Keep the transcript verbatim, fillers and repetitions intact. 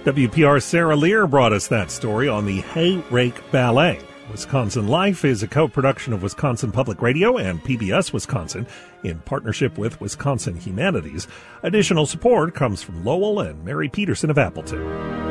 W P R's Sarah Lear brought us that story on the Hay Rake Ballet. Wisconsin Life is a co-production of Wisconsin Public Radio and P B S Wisconsin in partnership with Wisconsin Humanities. Additional support comes from Lowell and Mary Peterson of Appleton.